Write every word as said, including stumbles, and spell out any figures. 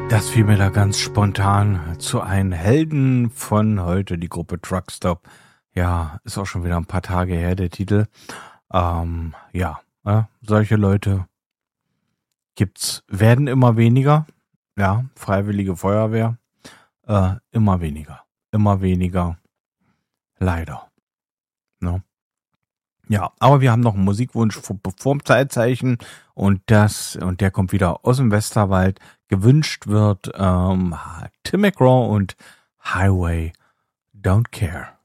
Das fiel mir da ganz spontan zu einem Helden von heute, die Gruppe Truckstop. Ja, ist auch schon wieder ein paar Tage her, der Titel. Ähm, ja, äh, solche Leute gibt's, werden immer weniger. Ja, Freiwillige Feuerwehr, äh, immer weniger. Immer weniger. Leider. Ne? Ja, aber wir haben noch einen Musikwunsch vor vorm Zeitzeichen und das, und der kommt wieder aus dem Westerwald. Gewünscht wird ähm, Tim McGraw und Highway Don't Care.